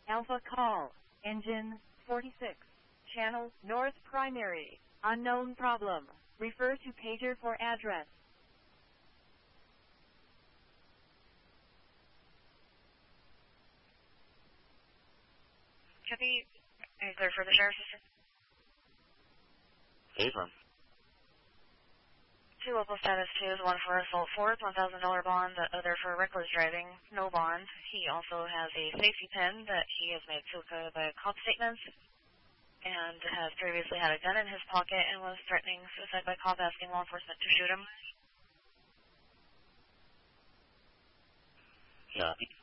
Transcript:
Alpha call. Engine 46. Channel North Primary. Unknown problem. Refer to pager for address. Copy. Are you clear for the sheriff's assistant? Avon. 2 local status 2 is 1 for assault fourth, $1,000 bond, the other for reckless driving, no bond. He also has a safety pin that he has made public by cop statements and has previously had a gun in his pocket and was threatening suicide by cop, asking law enforcement to shoot him. Yeah.